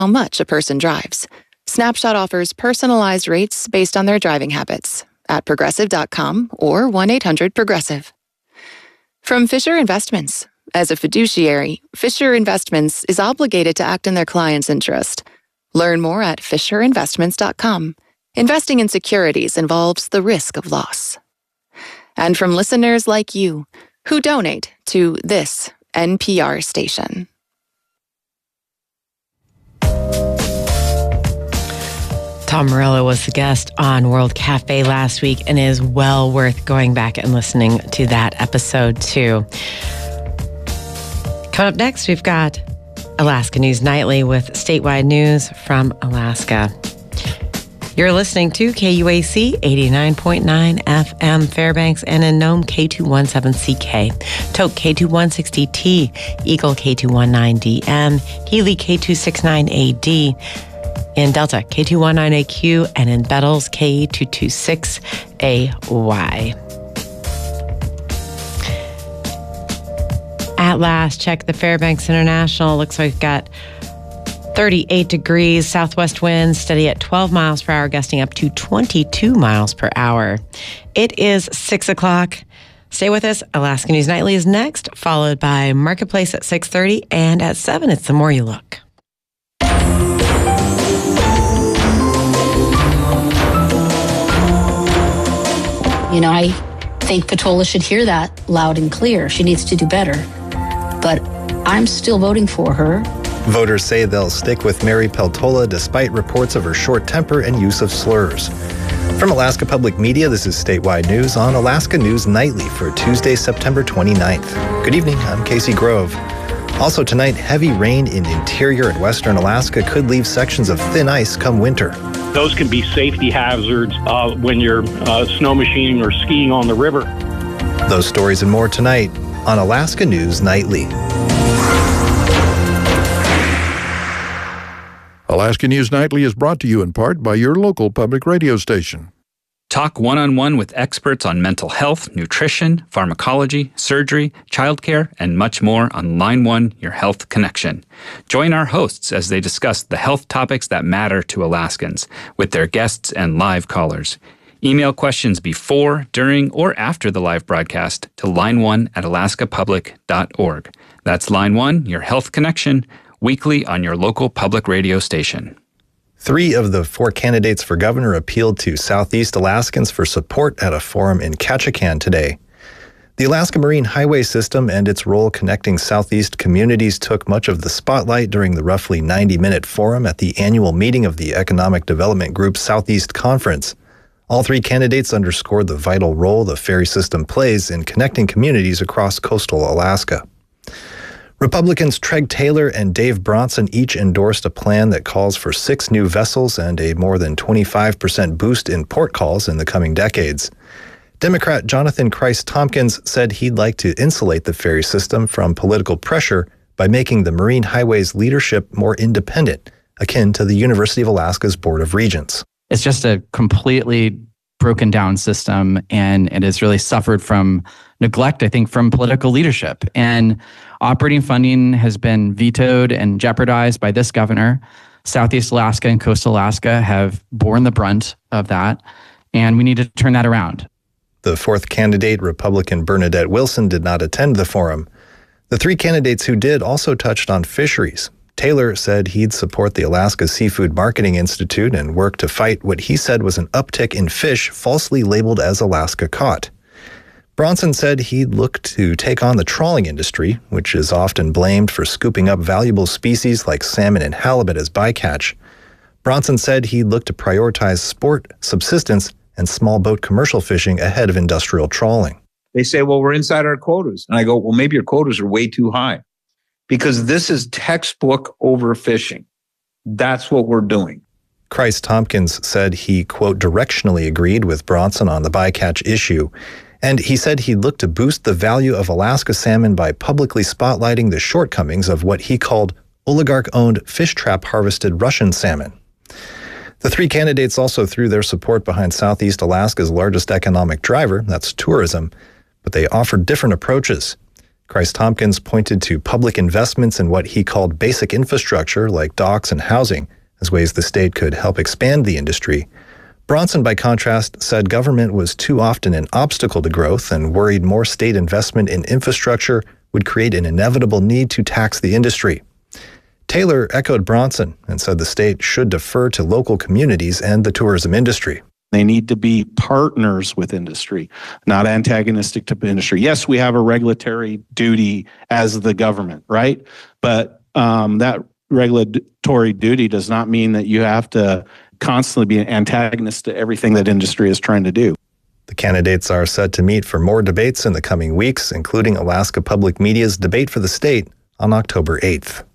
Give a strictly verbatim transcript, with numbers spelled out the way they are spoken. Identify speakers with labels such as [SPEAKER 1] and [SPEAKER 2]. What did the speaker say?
[SPEAKER 1] how much a person drives. Snapshot offers personalized rates based on their driving habits at progressive dot com or one eight hundred progressive. From Fisher Investments. As a fiduciary, Fisher Investments is obligated to act in their client's interest. Learn more at fisher investments dot com. Investing in securities involves the risk of loss. And from listeners like you, who donate to this N P R station.
[SPEAKER 2] Tom Morello was the guest on World Cafe last week and is well worth going back and listening to that episode too. Coming up next, we've got Alaska News Nightly with statewide news from Alaska. You're listening to K U A C eighty-nine point nine F M Fairbanks and in Nome K two seventeen C K, Toke K two sixty T, Eagle K two nineteen D M, Healy K two sixty-nine A D, in Delta K two nineteen A Q, and in Bettles K two twenty-six A Y. At last, check the Fairbanks International. Looks like we've got thirty-eight degrees, southwest winds steady at twelve miles per hour, gusting up to twenty-two miles per hour. It is six o'clock. Stay with us. Alaska News Nightly is next, followed by Marketplace at six thirty, and at seven, it's The More You Look.
[SPEAKER 3] You know, I think Patola should hear that loud and clear. She needs to do better. But I'm still voting for her.
[SPEAKER 4] Voters say they'll stick with Mary Peltola despite reports of her short temper and use of slurs. From Alaska Public Media, this is Statewide News on Alaska News Nightly for Tuesday, September twenty-ninth. Good evening, I'm Casey Grove. Also tonight, heavy rain in interior and western Alaska could leave sections of thin ice come winter.
[SPEAKER 5] Those can be safety hazards uh, when you're uh, snow machining or skiing on the river.
[SPEAKER 4] Those stories and more tonight on Alaska News Nightly.
[SPEAKER 6] Alaska News Nightly is brought to you in part by your local public radio station.
[SPEAKER 7] Talk one-on-one with experts on mental health, nutrition, pharmacology, surgery, childcare, and much more on Line One, Your Health Connection. Join our hosts as they discuss the health topics that matter to Alaskans with their guests and live callers. Email questions before, during, or after the live broadcast to line one at alaska public dot org. That's Line One, Your Health Connection, weekly on your local public radio station.
[SPEAKER 4] Three of the four candidates for governor appealed to Southeast Alaskans for support at a forum in Ketchikan today. The Alaska Marine Highway System and its role connecting Southeast communities took much of the spotlight during the roughly ninety-minute forum at the annual meeting of the Economic Development Group Southeast Conference. All three candidates underscored the vital role the ferry system plays in connecting communities across coastal Alaska. Republicans Treg Taylor and Dave Bronson each endorsed a plan that calls for six new vessels and a more than twenty-five percent boost in port calls in the coming decades. Democrat Jonathan Christ Tompkins said he'd like to insulate the ferry system from political pressure by making the Marine Highways leadership more independent, akin to the University of Alaska's Board of Regents.
[SPEAKER 8] It's just a completely broken down system, and it has really suffered from neglect, I think, from political leadership. And operating funding has been vetoed and jeopardized by this governor. Southeast Alaska and coastal Alaska have borne the brunt of that, and we need to turn that around.
[SPEAKER 4] The fourth candidate, Republican Bernadette Wilson, did not attend the forum. The three candidates who did also touched on fisheries. Taylor said he'd support the Alaska Seafood Marketing Institute and work to fight what he said was an uptick in fish falsely labeled as Alaska caught. Bronson said he'd look to take on the trawling industry, which is often blamed for scooping up valuable species like salmon and halibut as bycatch. Bronson said he'd look to prioritize sport, subsistence, and small boat commercial fishing ahead of industrial trawling.
[SPEAKER 9] They say, well, we're inside our quotas. And I go, well, maybe your quotas are way too high. Because this is textbook overfishing. That's what we're doing.
[SPEAKER 4] Christ Tompkins said he, quote, directionally agreed with Bronson on the bycatch issue. And he said he'd look to boost the value of Alaska salmon by publicly spotlighting the shortcomings of what he called oligarch-owned fish trap harvested Russian salmon. The three candidates also threw their support behind Southeast Alaska's largest economic driver, that's tourism, but they offered different approaches. Christ-Tompkins pointed to public investments in what he called basic infrastructure like docks and housing as ways the state could help expand the industry. Bronson, by contrast, said government was too often an obstacle to growth and worried more state investment in infrastructure would create an inevitable need to tax the industry. Taylor echoed Bronson and said the state should defer to local communities and the tourism industry.
[SPEAKER 10] They need to be partners with industry, not antagonistic to industry. Yes, we have a regulatory duty as the government, right? But um, that regulatory duty does not mean that you have to constantly be an antagonist to everything that industry is trying to do.
[SPEAKER 4] The candidates are set to meet for more debates in the coming weeks, including Alaska Public Media's Debate for the State on October eighth.